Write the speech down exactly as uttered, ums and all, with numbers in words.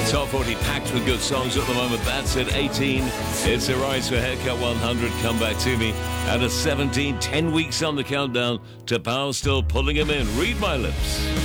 Top forty packed with good songs at the moment. That's at eighteen. It's a rise for Haircut one hundred. Come Back to Me. And at seventeen, ten weeks on the countdown to Power still pulling him in. Read My Lips.